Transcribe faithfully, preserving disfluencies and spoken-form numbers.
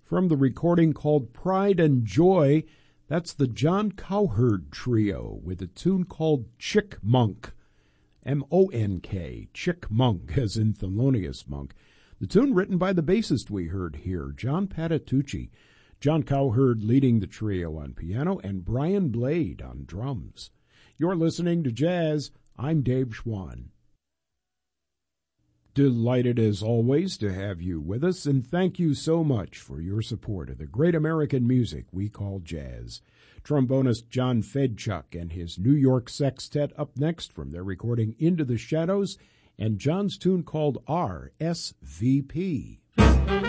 from the recording called Pride and Joy. That's the John Cowherd Trio with a tune called Chick Monk, M O N K, Chick Monk, as in Thelonious Monk. The tune written by the bassist we heard here, John Patitucci. John Cowherd leading the trio on piano and Brian Blade on drums. You're listening to Jazz. I'm Dave Schwann. Delighted as always to have you with us, and thank you so much for your support of the great American music we call jazz. Trombonist John Fedchuk and his New York Sextet up next from their recording Into the Shadows, and John's tune called R S V P.